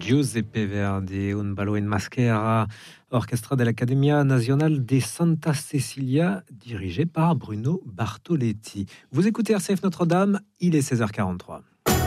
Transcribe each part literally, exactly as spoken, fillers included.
Giuseppe Verdi, un ballo in maschera, orchestra dell'Accademia Nazionale di Santa Cecilia, dirigé par Bruno Bartoletti. Vous écoutez R C F Notre-Dame, il est seize heures quarante-trois.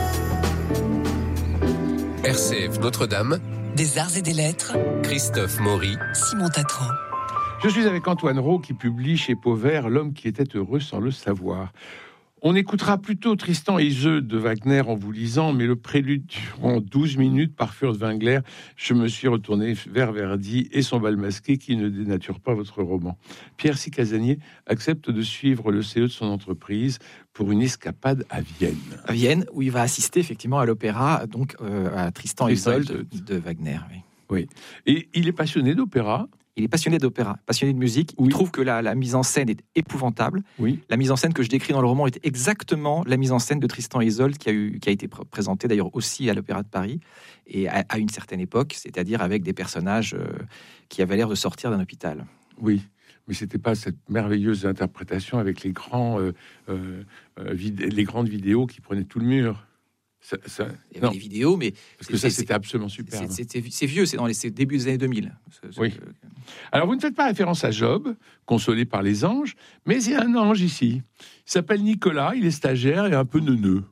R C F Notre-Dame, des arts et des lettres, Christophe Maury, Simon Tatran. Je suis avec Antoine Rau qui publie chez Pauvert L'homme qui était heureux sans le savoir. On écoutera plutôt Tristan et Iseult de Wagner en vous lisant, mais le prélude durant douze minutes par Furtwängler, je me suis retourné vers Verdi et son bal masqué qui ne dénature pas votre roman. Pierre Sicasanier accepte de suivre le C E de son entreprise pour une escapade à Vienne. À Vienne, où il va assister effectivement à l'opéra, donc euh, à Tristan, Tristan et Iseult de, de Wagner. Oui. oui. Et il est passionné d'opéra. Il est passionné d'opéra, passionné de musique. Oui. Il trouve que la, la mise en scène est épouvantable. Oui. La mise en scène que je décris dans le roman est exactement la mise en scène de Tristan et Iseult qui a, eu, qui a été pr- présentée d'ailleurs aussi à l'Opéra de Paris et à, à une certaine époque, c'est-à-dire avec des personnages euh, qui avaient l'air de sortir d'un hôpital. Oui, mais c'était pas cette merveilleuse interprétation avec les, grands, euh, euh, vid- les grandes vidéos qui prenaient tout le mur. Ça, ça, il y avait non. les vidéos, mais... Parce que ça, c'était absolument super. C'est, c'est, c'est vieux, c'est dans les c'est début des années deux mille. Ce, ce oui. Que... Alors, vous ne faites pas référence à Job, consolé par les anges, mais il y a un ange ici. Il s'appelle Nicolas, il est stagiaire et un peu neuneux.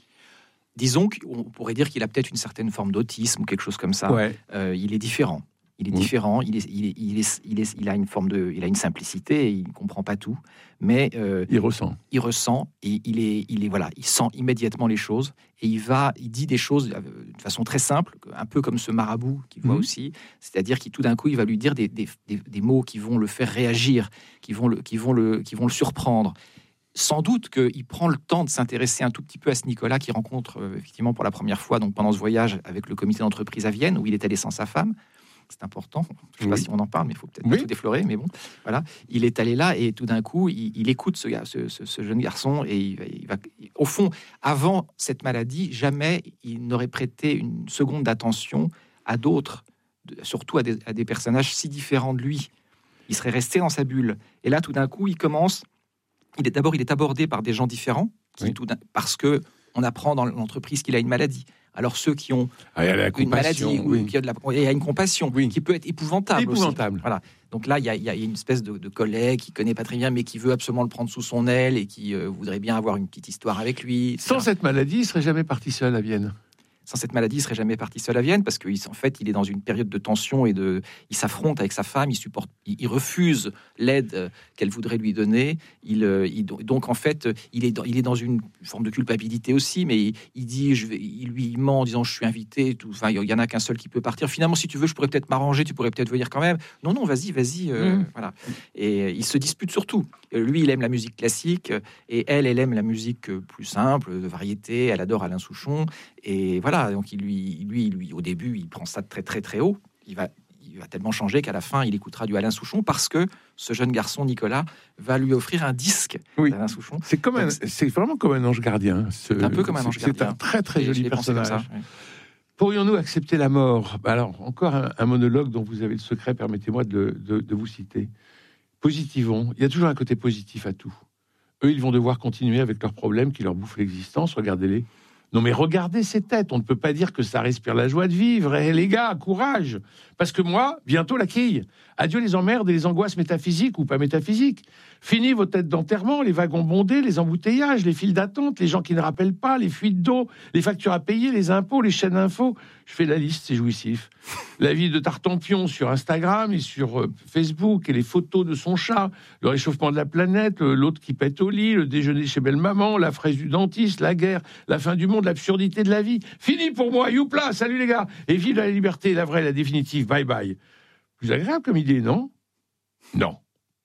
Disons qu'on pourrait dire qu'il a peut-être une certaine forme d'autisme ou quelque chose comme ça. Ouais. Euh, il est différent. Il est mmh. différent, il, est, il, est, il, est, il, est, il a une forme de, il a une simplicité, il ne comprend pas tout, mais euh, il ressent. Il ressent et il est, il est voilà, il sent immédiatement les choses et il va, il dit des choses de façon très simple, un peu comme ce marabout qu'il voit mmh. aussi, c'est-à-dire qu'il tout d'un coup il va lui dire des, des, des, des mots qui vont le faire réagir, qui vont le, qui vont le, qui vont le surprendre. Sans doute qu'il prend le temps de s'intéresser un tout petit peu à ce Nicolas qu'il rencontre euh, effectivement pour la première fois donc pendant ce voyage avec le comité d'entreprise à Vienne où il est allé sans sa femme. C'est important. Je ne sais oui. pas si on en parle, mais il faut peut-être oui. pas tout déflorer. Mais bon, voilà. Il est allé là et tout d'un coup, il, il écoute ce, gars, ce, ce, ce jeune garçon et il va, il va. Au fond, avant cette maladie, jamais il n'aurait prêté une seconde d'attention à d'autres, surtout à des, à des personnages si différents de lui. Il serait resté dans sa bulle. Et là, tout d'un coup, il commence. Il est d'abord, il est abordé par des gens différents, qui, oui. tout d'un, parce que on apprend dans l'entreprise qu'il a une maladie. Alors ceux qui ont ah, une maladie, oui. qui a de la, il y a une compassion oui. qui peut être épouvantable. Épouvantable. Aussi. Voilà. Donc là, il y, a, il y a une espèce de, de collègue qui connaît pas très bien, mais qui veut absolument le prendre sous son aile et qui euh, voudrait bien avoir une petite histoire avec lui. et cetera. Sans cette maladie, il serait jamais parti seul à Vienne. Sans cette maladie, il serait jamais parti seul à Vienne parce qu'en fait, il est dans une période de tension et de, il s'affronte avec sa femme, il supporte, il, il refuse l'aide qu'elle voudrait lui donner. Il, il donc en fait, il est, dans, il est dans une forme de culpabilité aussi, mais il, il dit, je vais, il lui il ment en disant je suis invité. Tout, enfin, il y en a qu'un seul qui peut partir. Finalement, si tu veux, je pourrais peut-être m'arranger, tu pourrais peut-être venir quand même. Non, non, vas-y, vas-y, euh, mmh. voilà. Et il se dispute surtout. Lui, il aime la musique classique et elle, elle aime la musique plus simple, de variété. Elle adore Alain Souchon et voilà. Donc il lui, lui, lui, au début, il prend ça très, très, très haut. Il va, il va tellement changer qu'à la fin, il écoutera du Alain Souchon parce que ce jeune garçon Nicolas va lui offrir un disque oui. d'Alain Souchon. C'est comme un, c'est... c'est vraiment comme un ange gardien. Ce... Un peu comme un ange c'est, gardien. C'est un très, très Et joli personnage. Ça, oui. Pourrions-nous accepter la mort ? Alors, encore un, un monologue dont vous avez le secret. Permettez-moi de, de, de vous citer. Positivons. Il y a toujours un côté positif à tout. Eux, ils vont devoir continuer avec leurs problèmes qui leur bouffent l'existence. Regardez-les. Non mais regardez ces têtes, on ne peut pas dire que ça respire la joie de vivre. Eh les gars, courage. Parce que moi, bientôt la quille. Adieu les emmerdes et les angoisses métaphysiques ou pas métaphysiques. Fini vos têtes d'enterrement, les wagons bondés, les embouteillages, les files d'attente, les gens qui ne rappellent pas, les fuites d'eau, les factures à payer, les impôts, les chaînes d'infos. Je fais la liste, c'est jouissif. La vie de Tartampion sur Instagram et sur euh, Facebook et les photos de son chat, le réchauffement de la planète, euh, l'autre qui pète au lit, le déjeuner chez belle-maman, la fraise du dentiste, la guerre, la fin du monde, l'absurdité de la vie. Fini pour moi, youpla, salut les gars. Et vive la liberté, la vraie, la définitive, bye bye. Plus agréable comme idée, non ? Non.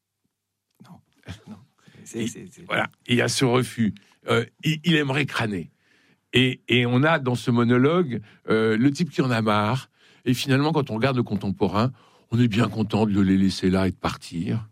Non. non. C'est, c'est, c'est... Voilà, il y a ce refus. Euh, il, il aimerait crâner. Et, et on a dans ce monologue euh, le type qui en a marre. Et finalement, quand on regarde le contemporain, on est bien content de le les laisser là et de partir.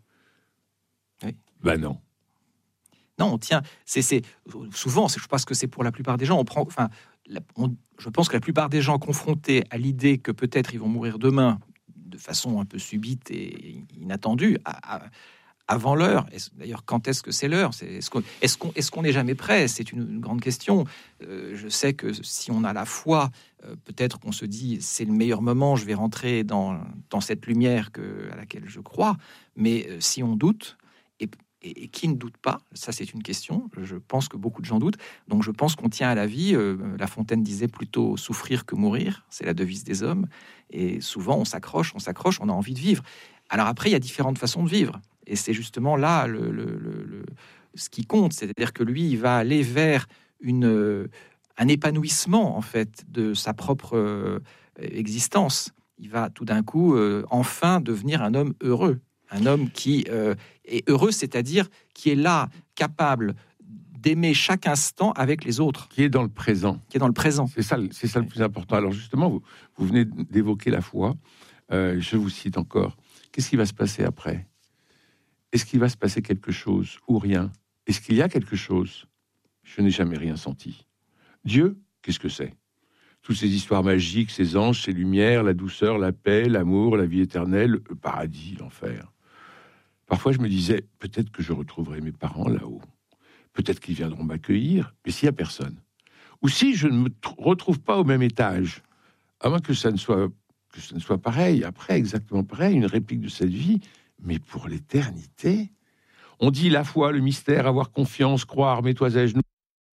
Oui. Ben non. Non, on tient. C'est, c'est souvent, c'est, je pense que c'est pour la plupart des gens. On prend, enfin, la, on, je pense que la plupart des gens confrontés à l'idée que peut-être ils vont mourir demain de façon un peu subite et inattendue, à, à, avant l'heure. Est-ce, d'ailleurs, quand est-ce que c'est l'heure? c'est, Est-ce qu'on est-ce qu'on, est-ce qu'on n'est jamais prêt? C'est une, une grande question. Euh, je sais que si on a la foi, euh, peut-être qu'on se dit c'est le meilleur moment, je vais rentrer dans, dans cette lumière que, à laquelle je crois. Mais euh, si on doute, et, et, et qui ne doute pas, ça c'est une question. Je pense que beaucoup de gens doutent. Donc je pense qu'on tient à la vie. Euh, La Fontaine disait plutôt souffrir que mourir. C'est la devise des hommes. Et souvent on s'accroche, on s'accroche, on a envie de vivre. Alors après, il y a différentes façons de vivre. Et c'est justement là le, le, le, le, ce qui compte. C'est-à-dire que lui, il va aller vers une, un épanouissement, en fait, de sa propre euh, existence. Il va tout d'un coup, euh, enfin, devenir un homme heureux. Un homme qui euh, est heureux, c'est-à-dire qui est là, capable d'aimer chaque instant avec les autres. Qui est dans le présent. Qui est dans le présent. C'est ça, c'est ça le plus important. Alors justement, vous, vous venez d'évoquer la foi. Euh, je vous cite encore. Qu'est-ce qui va se passer après? Est-ce qu'il va se passer quelque chose ou rien? Est-ce qu'il y a quelque chose? Je n'ai jamais rien senti. Dieu, qu'est-ce que c'est? Toutes ces histoires magiques, ces anges, ces lumières, la douceur, la paix, l'amour, la vie éternelle, le paradis, l'enfer. Parfois, je me disais, peut-être que je retrouverai mes parents là-haut. Peut-être qu'ils viendront m'accueillir, mais s'il n'y a personne. Ou si je ne me tr- retrouve pas au même étage, à moins que ça ne soit, que ça ne soit pareil, après, exactement pareil, une réplique de cette vie, mais pour l'éternité. On dit la foi, le mystère, avoir confiance, croire, mets-toi à genoux.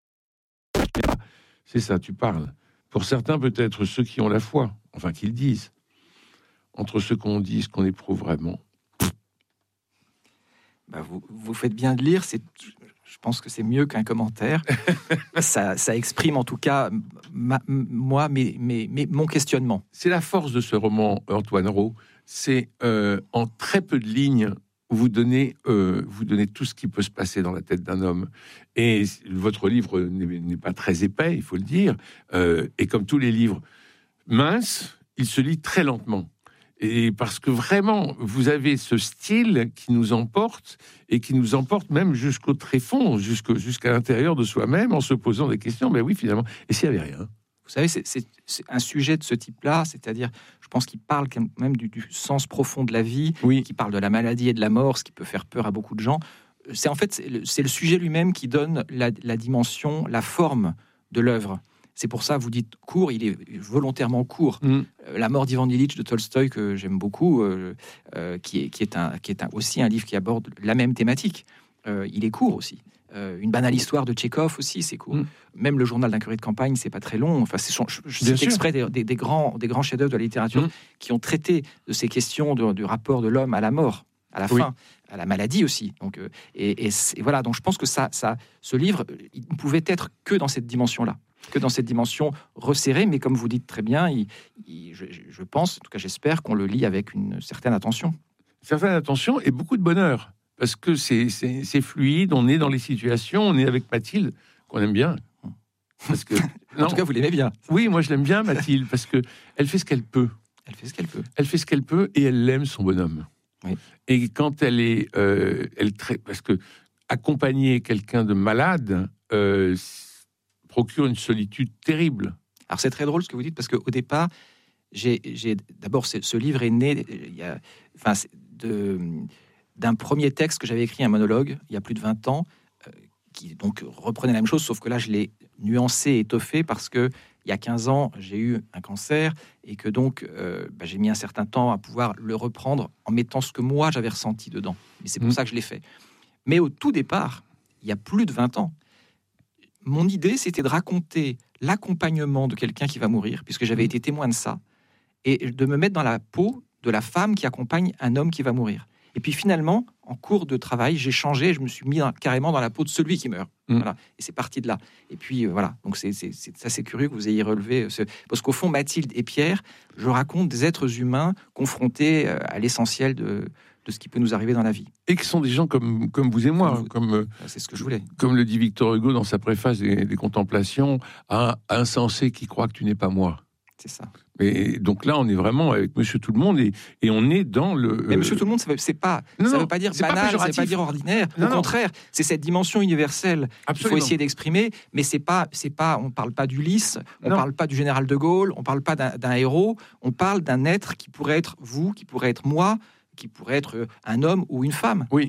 C'est ça, tu parles. Pour certains, peut-être ceux qui ont la foi, enfin qui le disent. Entre ce qu'on dit et ce qu'on éprouve vraiment. Bah vous, vous faites bien de lire, c'est, je pense que c'est mieux qu'un commentaire. ça, ça exprime en tout cas ma, moi, mes, mes, mes, mon questionnement. C'est la force de ce roman, Antoine Rau. C'est euh, en très peu de lignes, vous donnez, euh, vous donnez tout ce qui peut se passer dans la tête d'un homme. Et votre livre n'est, n'est pas très épais, il faut le dire. Euh, et comme tous les livres minces, il se lit très lentement. Et parce que vraiment, vous avez ce style qui nous emporte, et qui nous emporte même jusqu'au tréfonds, jusqu'au, jusqu'à l'intérieur de soi-même, en se posant des questions. Mais oui, finalement, et s'il n'y avait rien? Vous savez, c'est, c'est, c'est un sujet de ce type-là, c'est-à-dire, je pense qu'il parle quand même du, du sens profond de la vie, oui. Qui parle de la maladie et de la mort, ce qui peut faire peur à beaucoup de gens. C'est en fait, c'est le, c'est le sujet lui-même qui donne la, la dimension, la forme de l'œuvre. C'est pour ça, vous dites court, il est volontairement court. Mm. Euh, La mort d'Ivan Ilitch de Tolstoï, que j'aime beaucoup, euh, euh, qui est, qui est, un, qui est un, aussi un livre qui aborde la même thématique. Euh, il est court aussi. Euh, une banale histoire de Tchekhov aussi, c'est court. Mm. Même le journal d'un curé de campagne, c'est pas très long. Enfin, c'est, je, je cite exprès des, des, des, grands, des grands chefs-d'œuvre de la littérature mm. qui ont traité de ces questions de, du rapport de l'homme à la mort, à la oui. fin, à la maladie aussi. Donc, euh, et, et, et voilà. Donc, je pense que ça, ça, ce livre, il ne pouvait être que dans cette dimension-là, que dans cette dimension resserrée. Mais comme vous dites très bien, il, il, je, je pense, en tout cas, j'espère qu'on le lit avec une certaine attention, certaine attention et beaucoup de bonheur. Parce que c'est, c'est, c'est fluide, on est dans les situations, on est avec Mathilde, qu'on aime bien. Parce que, en non, tout cas, vous l'aimez bien. Oui, moi je l'aime bien, Mathilde, parce qu'elle fait ce qu'elle peut. Elle fait ce qu'elle peut. Elle fait ce qu'elle peut et elle aime son bonhomme. Oui. Et quand elle est... Euh, elle tra... Parce que accompagner quelqu'un de malade euh, procure une solitude terrible. Alors c'est très drôle ce que vous dites, parce qu'au départ, j'ai, j'ai... d'abord, ce livre est né... Il y a, enfin, de... d'un premier texte que j'avais écrit, un monologue, il y a plus de vingt ans, euh, qui donc reprenait la même chose, sauf que là, je l'ai nuancé, étoffé, parce que il y a quinze ans, j'ai eu un cancer, et que donc, euh, bah, j'ai mis un certain temps à pouvoir le reprendre en mettant ce que moi, j'avais ressenti dedans. Et c'est pour mmh. ça que je l'ai fait. Mais au tout départ, il y a plus de vingt ans, mon idée, c'était de raconter l'accompagnement de quelqu'un qui va mourir, puisque j'avais mmh. été témoin de ça, et de me mettre dans la peau de la femme qui accompagne un homme qui va mourir. Et puis finalement, en cours de travail, j'ai changé, je me suis mis dans, carrément dans la peau de celui qui meurt. Mmh. Voilà. Et c'est parti de là. Et puis euh, voilà, donc c'est, c'est, c'est, ça c'est curieux que vous ayez relevé. Ce... Parce qu'au fond, Mathilde et Pierre, je raconte des êtres humains confrontés à l'essentiel de, de ce qui peut nous arriver dans la vie. Et qui sont des gens comme, comme vous et moi. Comme, vous... comme c'est ce que je voulais. Comme le dit Victor Hugo dans sa préface des, des Contemplations, un insensé qui croit que tu n'es pas moi. C'est ça. Et donc là, on est vraiment avec Monsieur Tout le Monde et, et on est dans le. Mais Monsieur Tout le Monde, ça veut, c'est pas, non, ça veut pas dire banal, ça veut pas dire ordinaire. Non, Au non. contraire, c'est cette dimension universelle qu'il faut essayer d'exprimer. Mais c'est pas, c'est pas, on parle pas d'Ulysse, on non. parle pas du général de Gaulle, on parle pas d'un, d'un héros, on parle d'un être qui pourrait être vous, qui pourrait être moi, qui pourrait être un homme ou une femme. Oui.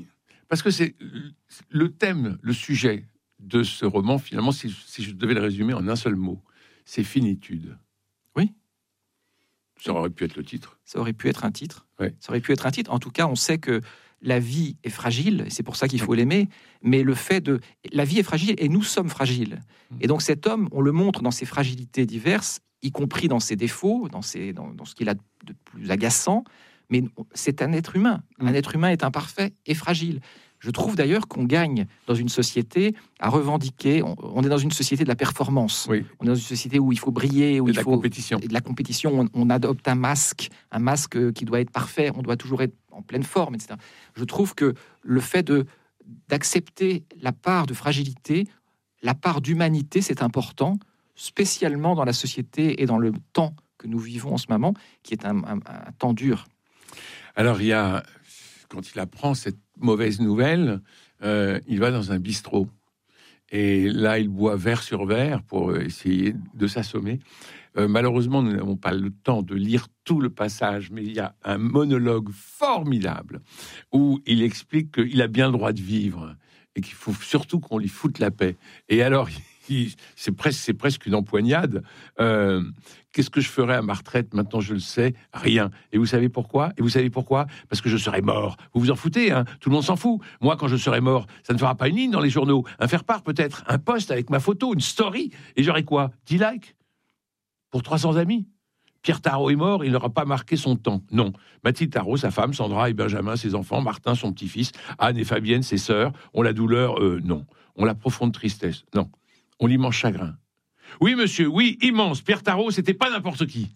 Parce que c'est le thème, le sujet de ce roman, finalement, si, si je devais le résumer en un seul mot, c'est finitude. Oui. Ça aurait pu être le titre. Ça aurait pu être un titre. Ouais. Ça aurait pu être un titre. En tout cas, on sait que la vie est fragile, et c'est pour ça qu'il faut l'aimer, mais le fait de... La vie est fragile et nous sommes fragiles. Et donc cet homme, on le montre dans ses fragilités diverses, y compris dans ses défauts, dans, ses, dans, dans ce qu'il a de plus agaçant, mais c'est un être humain. Un Mm. être humain est imparfait et fragile. Je trouve d'ailleurs qu'on gagne dans une société à revendiquer... On, on est dans une société de la performance. Oui. On est dans une société où il faut briller, où Et il de la faut... compétition. Et de la compétition, on, on adopte un masque, un masque qui doit être parfait, on doit toujours être en pleine forme, et cetera. Je trouve que le fait de, d'accepter la part de fragilité, la part d'humanité, c'est important, spécialement dans la société et dans le temps que nous vivons en ce moment, qui est un, un, un temps dur. Alors, il y a, quand il apprend cette mauvaise nouvelle, euh, il va dans un bistrot. Et là, il boit verre sur verre pour essayer de s'assommer. Euh, malheureusement, nous n'avons pas le temps de lire tout le passage, mais il y a un monologue formidable où il explique qu'il a bien le droit de vivre et qu'il faut surtout qu'on lui foute la paix. Et alors, il, c'est, presque, c'est presque une empoignade. Euh, qu'est-ce que je ferais à ma retraite? Maintenant, je le sais, rien. Et vous savez pourquoi? Et vous savez pourquoi? Parce que je serai mort. Vous vous en foutez, hein? Tout le monde s'en fout. Moi, quand je serai mort, ça ne fera pas une ligne dans les journaux. Un faire-part, peut-être. Un post avec ma photo, une story. Et j'aurai quoi? dix likes? Pour trois cents amis. Pierre Tarot est mort, il n'aura pas marqué son temps. Non. Mathilde Tarot, sa femme, Sandra et Benjamin, ses enfants, Martin, son petit-fils, Anne et Fabienne, ses sœurs, ont la douleur, euh, non. Ont la profonde tristesse, non. On l'immense chagrin. Oui, monsieur, oui, immense. Pierre Tarot, c'était pas n'importe qui.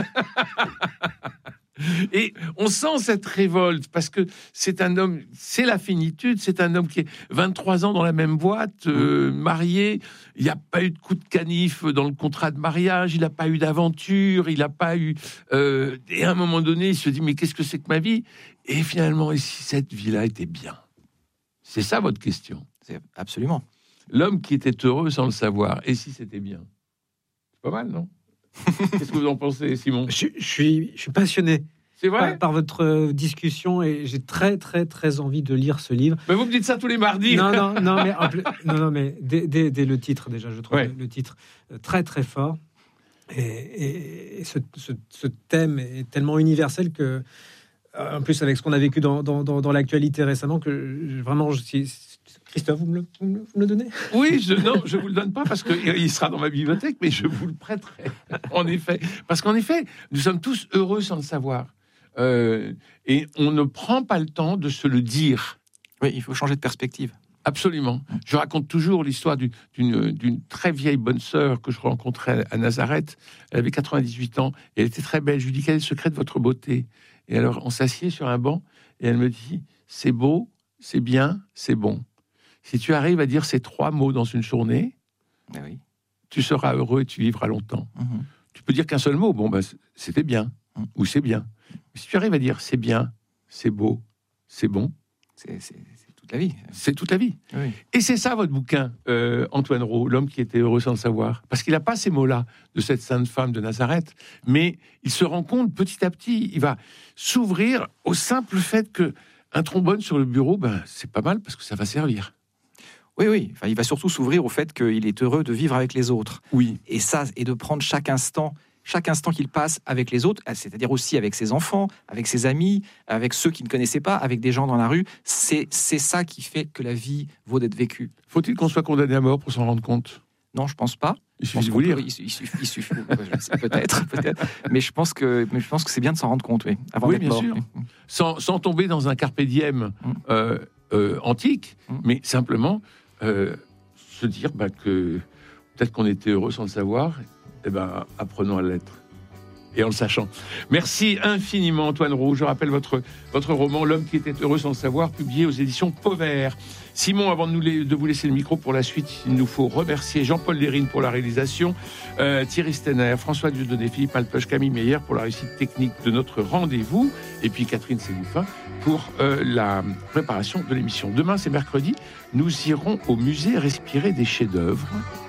Et on sent cette révolte parce que c'est un homme, c'est la finitude, c'est un homme qui est vingt-trois ans dans la même boîte, euh, marié, il n'y a pas eu de coup de canif dans le contrat de mariage, il n'a pas eu d'aventure, il n'a pas eu... Euh, et à un moment donné, il se dit, mais qu'est-ce que c'est que ma vie? Et finalement, et si cette vie-là était bien? C'est ça votre question. C'est absolument. L'homme qui était heureux sans le savoir, et si c'était bien? C'est pas mal, non? Qu'est-ce que vous en pensez, Simon? Je, je suis, je suis passionné C'est vrai? par, par votre discussion et j'ai très, très, très envie de lire ce livre. Mais vous me dites ça tous les mardis. Non, non, non, mais, en plus- non, non, mais dès, dès- dès le titre, déjà, je trouve Ouais. le, le titre euh, très, très fort. Et, et- et ce, ce- ce thème est tellement universel que, euh, en plus, avec ce qu'on a vécu dans, dans, dans, dans l'actualité récemment, que je- vraiment, je suis. Christophe, vous me le, vous me le- vous me le donnez? Oui, je, non, je vous le donne pas parce qu'il sera dans ma bibliothèque, mais je vous le prêterai, en effet. Parce qu'en effet, nous sommes tous heureux sans le savoir. Euh, et on ne prend pas le temps de se le dire. Oui, il faut changer de perspective. Absolument. Je raconte toujours l'histoire du- d'une, d'une très vieille bonne sœur que je rencontrais à Nazareth. Elle avait quatre-vingt-dix-huit ans et elle était très belle. Je lui dis, quel est le secret de votre beauté? Et alors, on s'assied sur un banc et elle me dit, c'est beau, c'est bien, c'est bon. Si tu arrives à dire ces trois mots dans une journée, Ah oui. tu seras heureux et tu vivras longtemps. Mhm. Tu peux dire qu'un seul mot, bon, ben, c'était bien, Mm. ou c'est bien. Mais si tu arrives à dire c'est bien, c'est beau, c'est bon, C'est, c'est- c'est toute la vie. c'est toute la vie. Oui. Et c'est ça votre bouquin, euh, Antoine Roux, l'homme qui était heureux sans le savoir. Parce qu'il n'a pas ces mots-là de cette sainte femme de Nazareth, mais il se rend compte petit à petit, il va s'ouvrir au simple fait que un trombone sur le bureau, ben, c'est pas mal parce que ça va servir. Oui, oui. Enfin, il va surtout s'ouvrir au fait qu'il est heureux de vivre avec les autres. Oui. Et ça, et de prendre chaque instant, chaque instant qu'il passe avec les autres, c'est-à-dire aussi avec ses enfants, avec ses amis, avec ceux qu'il ne connaissait pas, avec des gens dans la rue, c'est, c'est ça qui fait que la vie vaut d'être vécue. Faut-il qu'on soit condamné à mort pour s'en rendre compte? Non, je pense pas. Il Je pense suffit de qu'on vous lire. peut- il, su- il suffit, il suffit- je sais, peut-être, peut-être. Mais je pense que, mais je pense que c'est bien de s'en rendre compte, oui, avant Oui, d'être bien mort. sûr. Oui. Sans, sans tomber dans un carpe diem Mm. euh, euh, antique, Mm. mais simplement euh, se dire bah, que peut-être qu'on était heureux sans le savoir, et ben apprenons à l'être. Et en le sachant. Merci infiniment, Antoine Roux. Je rappelle votre, votre roman, L'homme qui était heureux sans le savoir, publié aux éditions Pauvert. Simon, avant de, nous la- de vous laisser le micro pour la suite, il nous faut remercier Jean-Paul Lérine pour la réalisation, euh, Thierry Stenner, François Dieudonné, Philippe Alpeuch, Camille Meyer pour la réussite technique de notre rendez-vous, et puis Catherine Ségoufin pour euh, la préparation de l'émission. Demain, c'est mercredi, nous irons au musée respirer des chefs-d'œuvre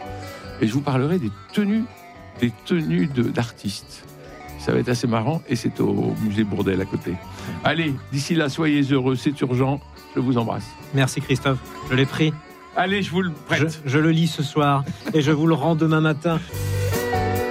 et je vous parlerai des tenues, des tenues de- d'artistes. Ça va être assez marrant et c'est au musée Bourdelle à côté. Allez, d'ici là, soyez heureux, c'est urgent Je vous embrasse. Merci Christophe, je l'ai pris. Allez, je vous le Je, prête. je le lis ce soir et je vous le rends demain matin.